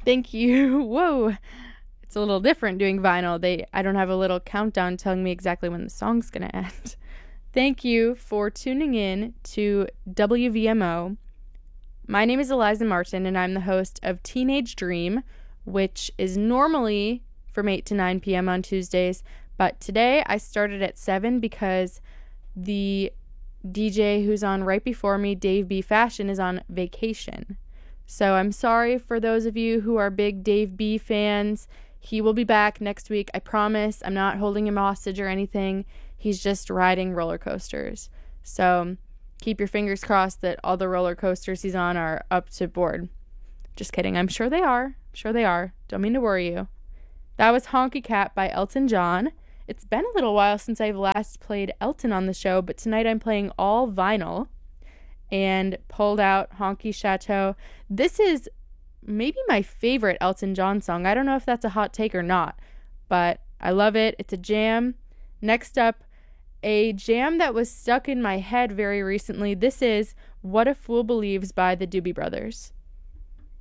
Thank you. Whoa. It's a little different doing vinyl. I don't have a little countdown telling me exactly when the song's going to end. Thank you for tuning in to WVMO. My name is Eliza Martin, and I'm the host of Teenage Dream, which is normally from 8 to 9 p.m. on Tuesdays, but today I started at 7 because the DJ who's on right before me, Dave B. Fashion, is on vacation. So I'm sorry for those of you who are big Dave B. fans. He will be back next week, I promise. I'm not holding him hostage or anything. He's just riding roller coasters. So keep your fingers crossed that all the roller coasters he's on are up to board. Just kidding. I'm sure they are. Don't mean to worry you. That was Honky Cat by Elton John. It's been a little while since I've last played Elton on the show, but tonight I'm playing all vinyl and pulled out Honky Chateau. This is maybe my favorite Elton John song. I don't know if that's a hot take or not, but I love it. It's a jam. Next up, a jam that was stuck in my head very recently. This is What a Fool Believes by the Doobie Brothers.